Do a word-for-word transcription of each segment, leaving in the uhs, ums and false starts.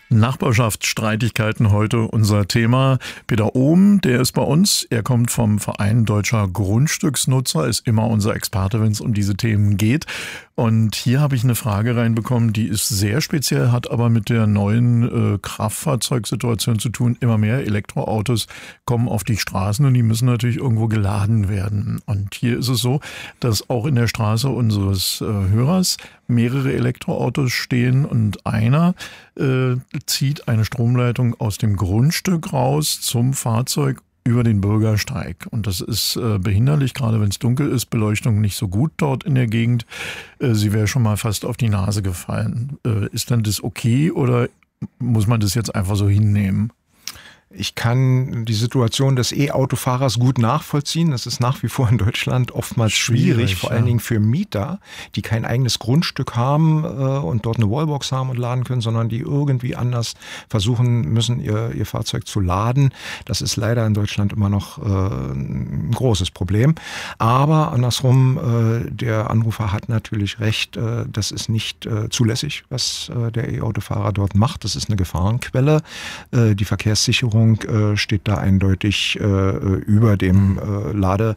Nachbarschaftsstreitigkeiten heute unser Thema. Peter Ohm, der ist bei uns. Er kommt vom Verein Deutscher Grundstücksnutzer, ist immer unser Experte, wenn es um diese Themen geht. Und hier habe ich eine Frage reinbekommen, die ist sehr speziell, hat aber mit der neuen äh, Kraftfahrzeugsituation zu tun. Immer mehr Elektroautos kommen auf die Straßen und die müssen natürlich irgendwo geladen werden. Und hier ist es so, dass auch in der Straße unseres äh, Hörers mehrere Elektroautos stehen und einer äh, zieht eine Stromleitung aus dem Grundstück raus zum Fahrzeug über den Bürgersteig. Und das ist äh, behinderlich, gerade wenn es dunkel ist, Beleuchtung nicht so gut dort in der Gegend. Äh, sie wäre schon mal fast auf die Nase gefallen. Äh, ist dann das okay oder muss man das jetzt einfach so hinnehmen? Ich kann die Situation des E-Autofahrers gut nachvollziehen. Das ist nach wie vor in Deutschland oftmals schwierig, schwierig vor ja. allen Dingen für Mieter, die kein eigenes Grundstück haben äh, und dort eine Wallbox haben und laden können, sondern die irgendwie anders versuchen müssen, ihr, ihr Fahrzeug zu laden. Das ist leider in Deutschland immer noch äh, ein großes Problem. Aber andersrum, äh, der Anrufer hat natürlich recht, äh, das ist nicht äh, zulässig, was äh, der E-Autofahrer dort macht. Das ist eine Gefahrenquelle. Äh, die Verkehrssicherung steht da eindeutig äh, über dem äh,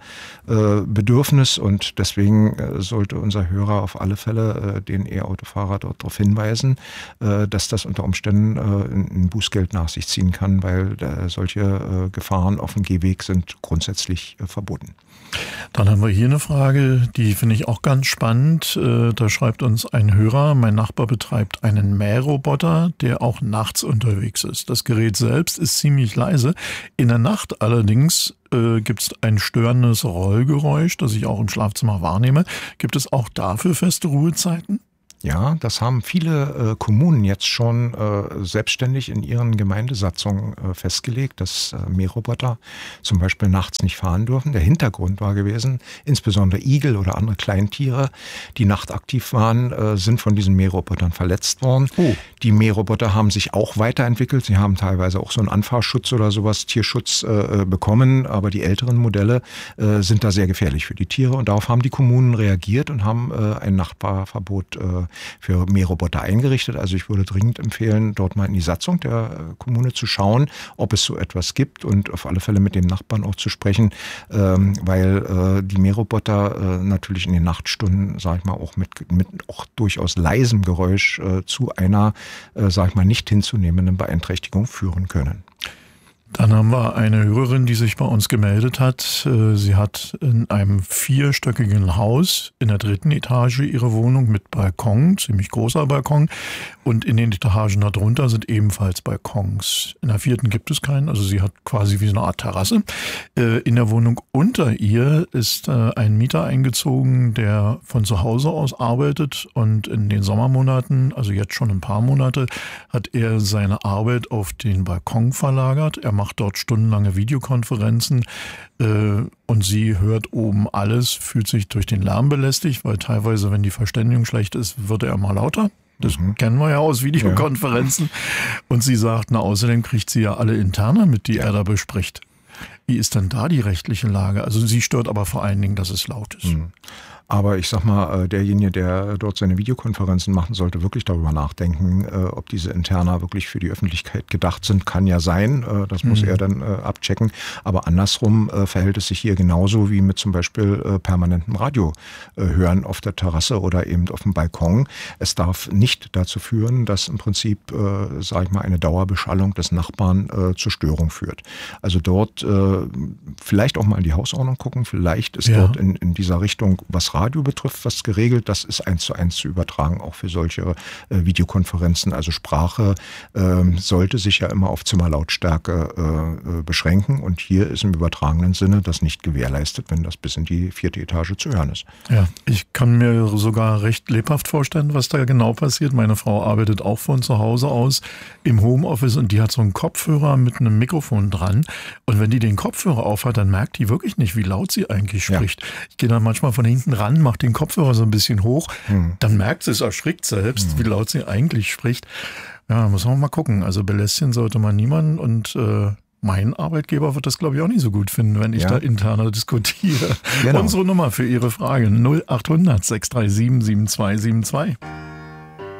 Ladebedürfnis äh, und deswegen äh, sollte unser Hörer auf alle Fälle äh, den E-Autofahrer dort darauf hinweisen, äh, dass das unter Umständen äh, ein Bußgeld nach sich ziehen kann, weil äh, solche äh, Gefahren auf dem Gehweg sind grundsätzlich äh, verboten. Dann haben wir hier eine Frage, die finde ich auch ganz spannend. Da schreibt uns ein Hörer, mein Nachbar betreibt einen Mähroboter, der auch nachts unterwegs ist. Das Gerät selbst ist ziemlich leise. In der Nacht allerdings äh, gibt es ein störendes Rollgeräusch, das ich auch im Schlafzimmer wahrnehme. Gibt es auch dafür feste Ruhezeiten? Ja, das haben viele äh, Kommunen jetzt schon äh, selbstständig in ihren Gemeindesatzungen äh, festgelegt, dass äh, Mähroboter zum Beispiel nachts nicht fahren dürfen. Der Hintergrund war gewesen, insbesondere Igel oder andere Kleintiere, die nachtaktiv waren, äh, sind von diesen Mährobotern verletzt worden. Oh. Die Mähroboter haben sich auch weiterentwickelt. Sie haben teilweise auch so einen Anfahrschutz oder sowas, Tierschutz äh, bekommen, aber die älteren Modelle äh, sind da sehr gefährlich für die Tiere und darauf haben die Kommunen reagiert und haben äh, ein Nachbarverbot äh, für Mähroboter eingerichtet. Also ich würde dringend empfehlen, dort mal in die Satzung der Kommune zu schauen, ob es so etwas gibt und auf alle Fälle mit dem Nachbarn auch zu sprechen, ähm, weil äh, die Mähroboter äh, natürlich in den Nachtstunden, sag ich mal, auch mit, mit auch durchaus leisem Geräusch äh, zu einer, äh, sag ich mal, nicht hinzunehmenden Beeinträchtigung führen können. Dann haben wir eine Hörerin, die sich bei uns gemeldet hat. Sie hat in einem vierstöckigen Haus in der dritten Etage ihre Wohnung mit Balkon, ziemlich großer Balkon. Und in den Etagen darunter sind ebenfalls Balkons. In der vierten gibt es keinen, also sie hat quasi wie so eine Art Terrasse. In der Wohnung unter ihr ist ein Mieter eingezogen, der von zu Hause aus arbeitet. Und in den Sommermonaten, also jetzt schon ein paar Monate, hat er seine Arbeit auf den Balkon verlagert. Er macht dort stundenlange Videokonferenzen äh, und sie hört oben alles, fühlt sich durch den Lärm belästigt, weil teilweise, wenn die Verständigung schlecht ist, wird er immer lauter. Das mhm. kennen wir ja aus Videokonferenzen. Ja. Und sie sagt, na außerdem kriegt sie ja alle Interna mit, die ja. er da bespricht. Wie ist denn da die rechtliche Lage? Also sie stört aber vor allen Dingen, dass es laut ist. Mhm. Aber ich sag mal, derjenige, der dort seine Videokonferenzen macht, sollte wirklich darüber nachdenken, ob diese Interna wirklich für die Öffentlichkeit gedacht sind. Kann ja sein, das muss mhm. er dann abchecken. Aber andersrum verhält es sich hier genauso wie mit zum Beispiel permanentem Radio hören auf der Terrasse oder eben auf dem Balkon. Es darf nicht dazu führen, dass im Prinzip, sage ich mal, eine Dauerbeschallung des Nachbarn zur Störung führt. Also dort vielleicht auch mal in die Hausordnung gucken. Vielleicht ist ja. dort in, in dieser Richtung was Radio betrifft, was geregelt, das ist eins zu eins zu übertragen, auch für solche äh, Videokonferenzen. Also Sprache äh, sollte sich ja immer auf Zimmerlautstärke äh, beschränken und hier ist im übertragenen Sinne das nicht gewährleistet, wenn das bis in die vierte Etage zu hören ist. Ja, ich kann mir sogar recht lebhaft vorstellen, was da genau passiert. Meine Frau arbeitet auch von zu Hause aus im Homeoffice und die hat so einen Kopfhörer mit einem Mikrofon dran und wenn die den Kopfhörer aufhat, dann merkt die wirklich nicht, wie laut sie eigentlich spricht. Ja. Ich gehe dann manchmal von hinten ran, macht den Kopfhörer so ein bisschen hoch, hm. dann merkt sie es, erschrickt selbst, hm. wie laut sie eigentlich spricht. Ja, muss man mal gucken. Also belästigen sollte man niemanden und äh, mein Arbeitgeber wird das, glaube ich, auch nicht so gut finden, wenn ich ja. da interner diskutiere. Genau. Unsere Nummer für Ihre Frage null acht hundert sechs drei sieben sieben zwei sieben zwei.